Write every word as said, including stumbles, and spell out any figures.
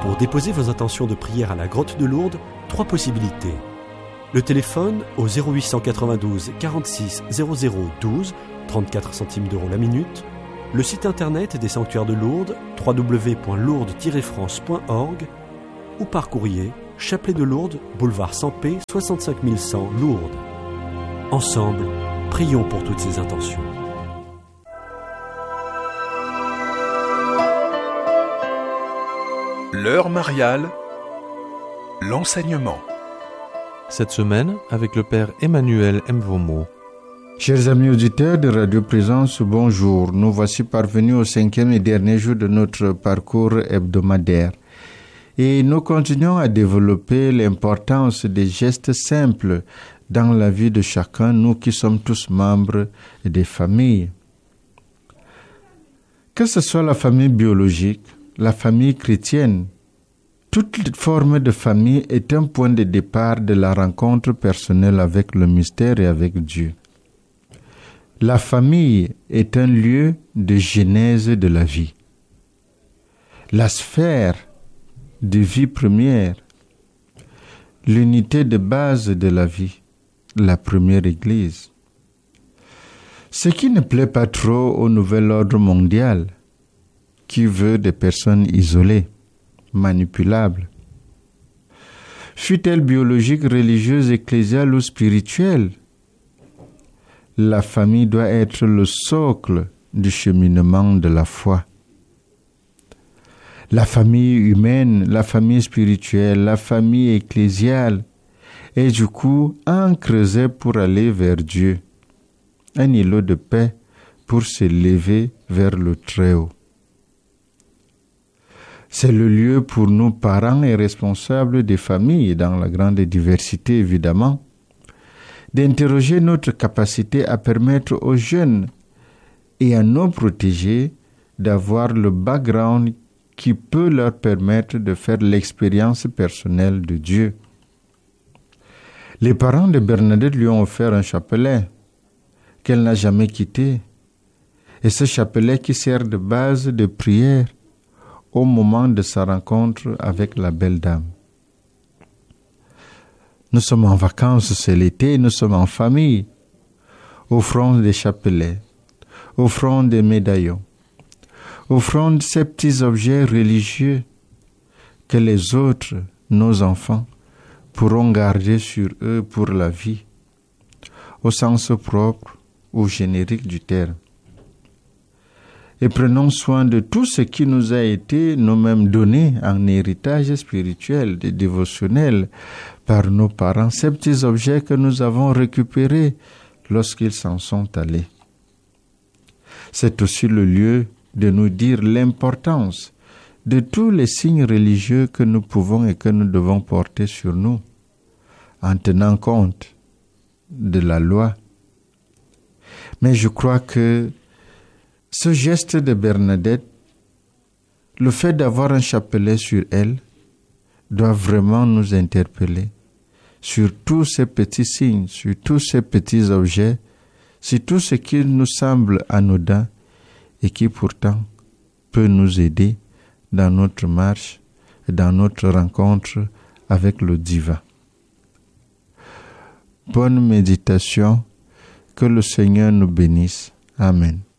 Pour déposer vos intentions de prière à la Grotte de Lourdes, trois possibilités. Le téléphone au zéro huit cent quatre-vingt-douze quarante-six zéro zéro douze, trente-quatre centimes d'euros la minute. Le site internet des sanctuaires de Lourdes, w w w point lourdes tiret france point org, ou par courrier, Chapelet de Lourdes, boulevard Sampé, soixante-cinq mille cent, Lourdes. Ensemble, prions pour toutes ces intentions. L'heure mariale, l'enseignement. Cette semaine, avec le Père Emmanuel Mvomo. Chers amis auditeurs de Radio Présence, bonjour. Nous voici parvenus au cinquième et dernier jour de notre parcours hebdomadaire. Et nous continuons à développer l'importance des gestes simples dans la vie de chacun, nous qui sommes tous membres des familles. Que ce soit la famille biologique, la famille chrétienne, toute forme de famille est un point de départ de la rencontre personnelle avec le mystère et avec Dieu. La famille est un lieu de genèse de la vie. La sphère de vie première, l'unité de base de la vie, la première Église. Ce qui ne plaît pas trop au nouvel ordre mondial, qui veut des personnes isolées, manipulables. Fût-elle biologique, religieuse, ecclésiale ou spirituelle, la famille doit être le socle du cheminement de la foi. La famille humaine, la famille spirituelle, la famille ecclésiale est du coup un creuset pour aller vers Dieu, un îlot de paix pour s'élever vers le Très-Haut. C'est le lieu pour nous, parents et responsables des familles, dans la grande diversité évidemment, d'interroger notre capacité à permettre aux jeunes et à nos protégés d'avoir le background qui peut leur permettre de faire l'expérience personnelle de Dieu. Les parents de Bernadette lui ont offert un chapelet qu'elle n'a jamais quitté, et ce chapelet qui sert de base de prière au moment de sa rencontre avec la belle dame. Nous sommes en vacances, c'est l'été, nous sommes en famille. Offrons des chapelets, offrons des médaillons, offrons ces petits objets religieux que les autres, nos enfants, pourront garder sur eux pour la vie, au sens propre ou générique du terme. Et prenons soin de tout ce qui nous a été nous-mêmes donné en héritage spirituel et dévotionnel par nos parents, ces petits objets que nous avons récupérés lorsqu'ils s'en sont allés. C'est aussi le lieu de nous dire l'importance de tous les signes religieux que nous pouvons et que nous devons porter sur nous, en tenant compte de la loi. Mais je crois que ce geste de Bernadette, le fait d'avoir un chapelet sur elle, doit vraiment nous interpeller sur tous ces petits signes, sur tous ces petits objets, sur tout ce qui nous semble anodin et qui pourtant peut nous aider dans notre marche et dans notre rencontre avec le divin. Bonne méditation, que le Seigneur nous bénisse. Amen.